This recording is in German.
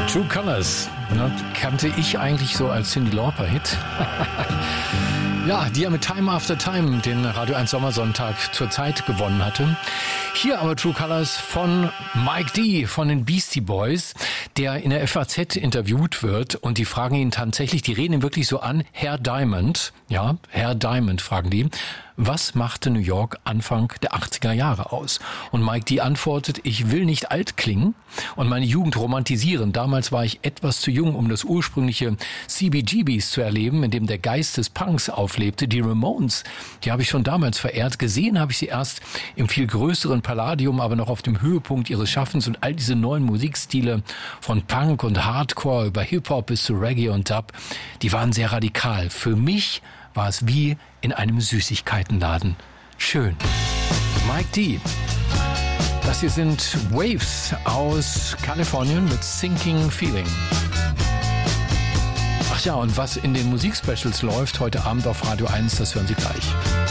True Colors, ne, kannte ich eigentlich so als Cyndi Lauper-Hit. Ja, die ja mit Time After Time den Radio 1 Sommersonntag zur Zeit gewonnen hatte. Hier aber True Colors von Mike D. von den Beastie Boys, der in der FAZ interviewt wird und die fragen ihn tatsächlich, die reden ihn wirklich so an, Herr Diamond, ja, Herr Diamond fragen die, was machte New York Anfang der 80er Jahre aus? Und Mike D. antwortet, ich will nicht alt klingen und meine Jugend romantisieren. Damals war ich etwas zu jung, um das ursprüngliche CBGBs zu erleben, in dem der Geist des Punks auflebte. Die Ramones, die habe ich schon damals verehrt. Gesehen habe ich sie erst im viel größeren Palladium, aber noch auf dem Höhepunkt ihres Schaffens, und all diese neuen Musikstile von Punk und Hardcore über Hip-Hop bis zu Reggae und Dub, die waren sehr radikal. Für mich war es wie in einem Süßigkeitenladen. Schön. Mike D. Das hier sind Waves aus Kalifornien mit Sinking Feeling. Ach ja, und was in den Musikspecials läuft heute Abend auf Radio 1, das hören Sie gleich.